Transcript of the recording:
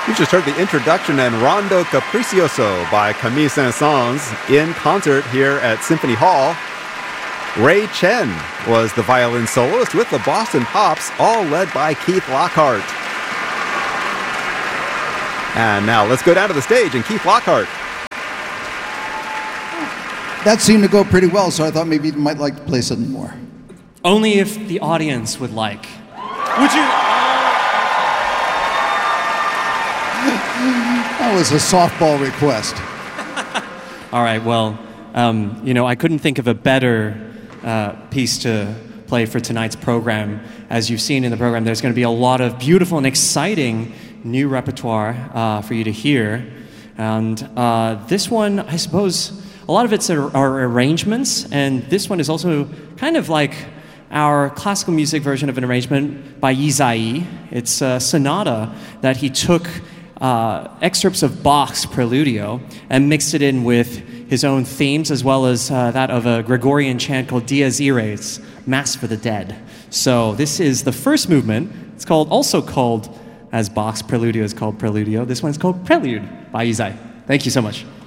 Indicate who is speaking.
Speaker 1: You just heard the introduction and Rondo Capricioso by Camille Saint-Saëns in concert here at Symphony Hall. Ray Chen was the violin soloist with the Boston Pops, all led by Keith Lockhart. And now let's go down to the stage and Keith Lockhart.
Speaker 2: That seemed to go pretty well, so I thought maybe you might like to play something more.
Speaker 3: Only if the audience would like. Would you?
Speaker 2: That was a softball request.
Speaker 3: All right, well, I couldn't think of a better piece to play for tonight's program. As you've seen in the program, there's going to be a lot of beautiful and exciting new repertoire for you to hear. And this one, I suppose, a lot of it's our arrangements, and this one is also kind of like our classical music version of an arrangement by Yizai. It's a sonata that he took excerpts of Bach's Preludio and mixed it in with his own themes, as well as that of a Gregorian chant called Dies Irae, Mass for the Dead. So this is the first movement. It's also called, as Bach's Preludio is called Preludio, this one's called Prelude by Yizai. Thank you so much.